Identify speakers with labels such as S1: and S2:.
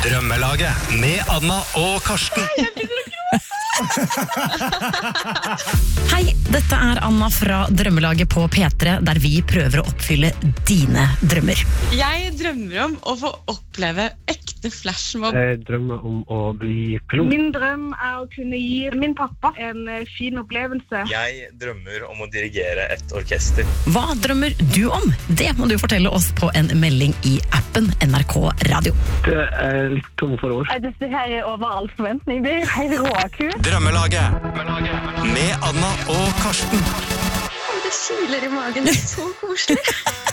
S1: Drømmelaget med Anna og Karsten.
S2: Hei, dette er Anna fra Drømmelaget på P3, der vi prøver å oppfylle dine drømmer.
S3: Jeg drømmer om å få oppleve ekte flashmob.
S4: Jeg drømmer om å bli pilot.
S5: Min drøm er å kunne gi min pappa en fin opplevelse.
S6: Jeg drømmer om å dirigere et orkester.
S2: Hva drømmer du om? Det må du fortelle oss på en melding i appen NRK Radio.
S4: Det er litt tom for ord.
S5: Dette her er over all forventning. Det er jo helt råkult.
S1: Drømmelaget med Anna og Karsten.
S5: Det kiler i magen. Det er så koselig.